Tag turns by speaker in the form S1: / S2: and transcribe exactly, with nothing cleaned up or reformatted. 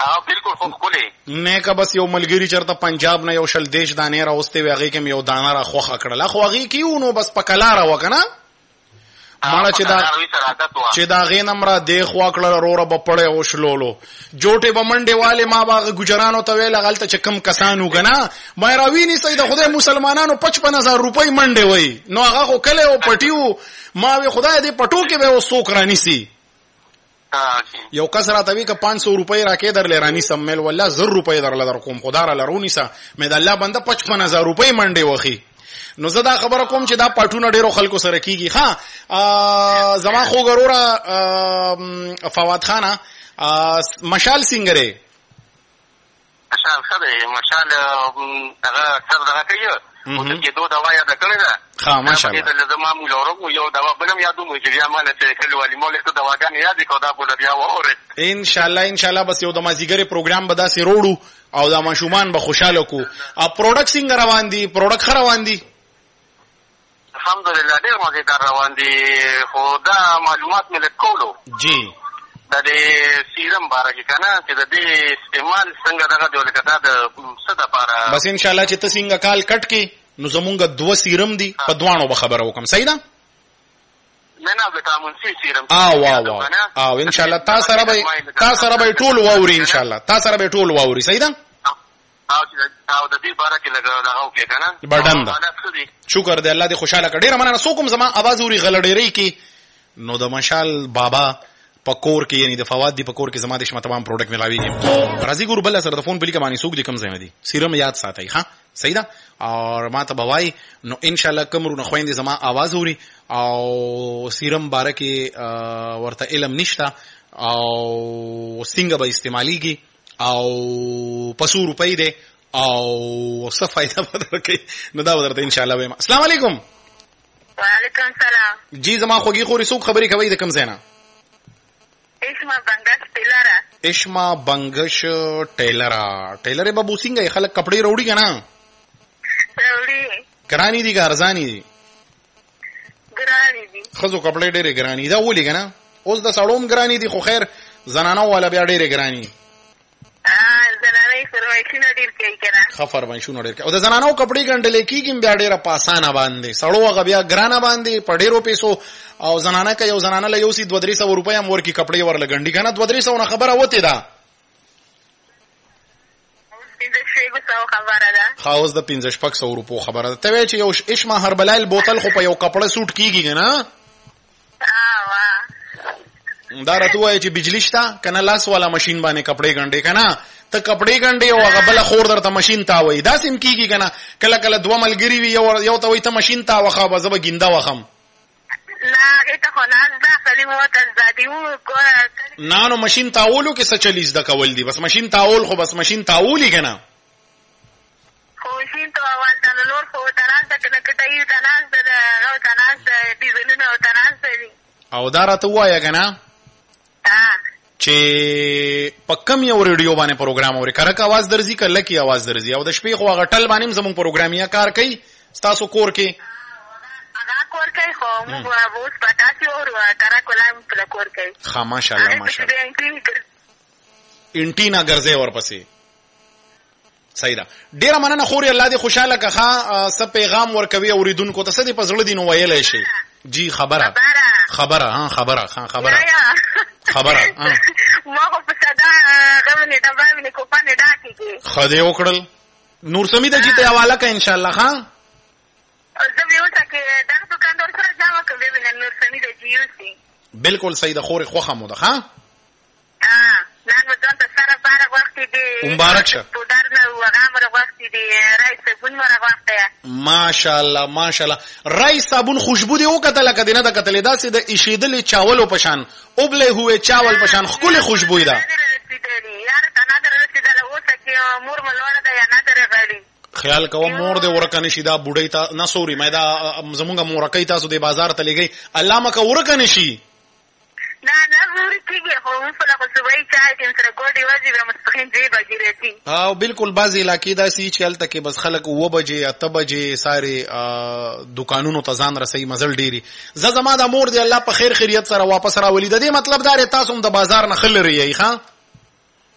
S1: ها بالکل خو کولې
S2: نه که بس یو ملګری چرته پنجاب نه یو شل دیش دانې راوستي وي هغې کې یو دانه را خوښه کړله خو هغې کې یو نو بس په کلاره وه که نه مړه چې دا چې دا هغې نه م را دې خوا کړله روره به پړی وشلولو جوټې به منډې والې ما به هغه ګجرانو ته ویل هغلته چې کم کسان وو که نه ما یې را وینیسئ د خدای مسلمانانو پچپن هزار روپۍ منډې وی نو هغه خو کلی و پټي و ما وی خدای دې پټو کې به یې اوس څوک رانیسي یو کس راته وی که پانچ سو روپۍ راکې درلې رانیسم مې والله زر روپۍ درله در کوم خدا راله رونیسه مې د الله بنده پچپن هزار روپۍ منډې وخي نو زه دا خبره کوم چې دا پټونه ډېرو خلکو سره کېږي ښه زما خوږ وروره فواد خانه مشال څنګه دی
S1: مشال ښه دی مشال هغه سر دغه کوي اوس کېدو دوا یاده کړې ده
S2: ښه ماشاءالله
S1: زما موږ لرو یو دوا بلم یادوم چې بیا ماله چې کلیوالي مولې ته دواګانې یادې کړو دا بوله بیا واورېد
S2: انشاءالله انشاءالله بس یو د مازدیګرې پروګرام به داسې روړو او دا ماشومان به خوشحاله کړو او پروډکټ څنګه روان دي پروډکټ ښه روان دي
S1: الحمدلله ډېر مزېدار روان دي خو دا معلومات مې لږ کولو
S2: جی
S1: د دې سیرم باره کې که نه چې د دې استعمال څنګه دغه دی لکه دا د څه دپاره
S2: بس انشاءالله چې ته څنګه کال کټ کې نو زمونږ دوه سیرم دي په دواړو به خبره وکړم صحیح ده
S1: نه نه ویټامین سی سیرم
S2: او او او انشاءالله تا سره به تا سره به ټول واوري انشاءالله تا سره به ټول واوري صحیح ده
S1: او د دې باره کې لږ دغه وکړې که نه
S2: بډن ده شکر دی الله دې خوشحاله کړه ډېره مننه څوک هم زما اواز اوري غلډېرۍ کې نو د مشال بابا په کور کې یعنی د فواد دی په کور کې زما د شمه تمام پروډکټ ملاویږي راځي ګورو بل سره د فون په لیکه باندې څوک دي کوم ځای نه دي سیرم یاد ساتئ ها صحیح ده او ما ته بوای نو ان شاء الله کومرونه خويندې زما आवाज اوري او سیرم باره کې ورته علم نشته او څنګه به استعماليږي او پسو روپۍ ده او څه فائدہ بدر کوي نو دا ودرته ان شاء الله وایم السلام علیکم
S3: وعلیکم السلام
S2: جی زما خوږی خوري څوک خبري کوي د کوم ځای نه
S3: اشما بنگش ټیلر
S2: اشما بنگش ټیلر ټیلر بابو څنګه خلک کپڑے وروړي کنه
S3: وروړي
S2: ګرانی دي ګرځانی دي
S3: ګرانی دي
S2: خزو کپڑے ډېرې ګرانی دا ولي کنه اوس د سړوم ګرانی دي خو خیر زنانو والا بیا ډېرې ګرانی
S3: ا زنانه فرمایشونه ډېر کوي کنه
S2: خفر باندې ډېر کوي او د زنانو کپڑے ګنډلې کیږي بیا ډېره پاسانه باندې سړو هغه بیا ګرانه باندې په ډېرو پیسو او زنانه که یو زنانه له یو سي دوه درې سوه روپۍ هم ورکي کپڑے ورله ګنډي کنه دوه درې سوه نه خبره وته ده خاوس د پنځه شپږ سوه روپو خبره ده ته وایې چې یو اشما هربلایل بوتل خو په یو کپڑه سوټ کیږي کنه دا راته وایي چې بجلی شته کنه لاس والا ماشين باندې کپڑے ګنډي کنه ته کپڑے ګنډي او هغه بل خور درته ماشين تا وای دا سم کیږي کنه کله کله دوه ملګری وي یو یو ته وای ته ماشين تا وخه به زب ګیندا وخم
S3: لا ته خو نه دا خلی مو ته زادیو کو
S2: نه نو ماشين تاولو کې څه چلیز د کول دي بس ماشين تاول خو بس ماشين تاولی کنه
S3: خو ماشين تاول د نور خو تران ته کنه کټای تناس د او تناس ډیزاینونه او تناس دي
S2: او دا راته وای کنه چې په کم یو ریډیو باندې پروګرام اوري کرک आवाज درځي کله کی आवाज درځي او د شپې خو غټل باندې زموږ پروګرامیا کار کوي تاسو کور کې
S3: هغه کور کوي خو موږ اوس پاتاسي اور کرک ولای په کور کوي
S2: ها ماشاءالله ماشاءالله انټینا ګرځي ورپسې صحیح ده ډیره مننه خوري الله دې خوشاله کړه س پیغام ورکوي اوریدونکو ته څه دې پزړه دي نو ویلای شي جی خبره خبره ها خبره ها خبره خبره
S3: ما خو په صدا غوښنه دا باندې کو پانه ډاکې
S2: خدای وکړل نور سمې د جته حواله کا ان شاء الله ها
S3: زه یو څه دا دکاندار سره ځم کوم به نور سمې د جیوسي
S2: بالکل صحیح د خوري خوخه مو ده ها
S3: ها نن مو ځان ته سره بار وخت دی
S2: مبارک شه
S3: تو درنه وغامره وخت دی رئیس صابون مره وخت دی
S2: ماشاءالله ماشاءالله رئیس صابون خوشبو دی او کتل کده نه د کتل داسې د ایشیدل چاولو پشان اوبله هوې چاول پشان خپل خوشبو ده
S3: یار تنه درسیدل اوسه کې مور ملوړه ده یا نه درغلی
S2: خیال کوم مور دې ورکنه شي دا بوډۍ تا نه سوري مې دا زمونږه مورکې تاسو د بازار ته لګي الله مکه ورکنه شي
S3: نه نه ورکیږي خو په لکه صبحي چای کې سره ګوډي وځي به مستخین دی بجې راتي
S2: او بالکل بعضی علاقې دا سي چې هلته کې بس خلک و بجې اته بجې ساري دکانونو ته ځان رسي مزل ډيري زه زما د مور دی الله په خیر خیریت سره واپس راولي د دې مطلب دا تاسو هم د بازار نه خل لري ښا